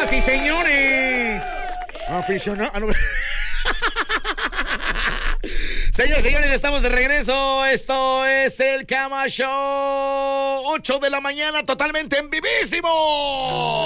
Señoras y señores, aficionados. Señores, señores, estamos de regreso. Esto es el Cama Show. 8 de la mañana, totalmente en vivísimo.